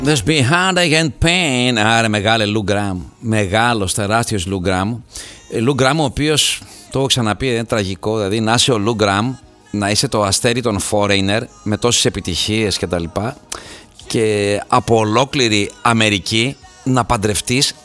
There's be heartache and pain. Άρα μεγάλε Λου Γκράμ. Μεγάλος, τεράστιος Λου Γκράμ. Λου Γκράμ, ο οποίος, το έχω ξαναπεί, είναι τραγικό. Δηλαδή να είσαι ο Λου Γκράμ, να είσαι το αστέρι των Foreigner με τόσες επιτυχίες κτλ. Και από ολόκληρη Αμερική να παντρευτείς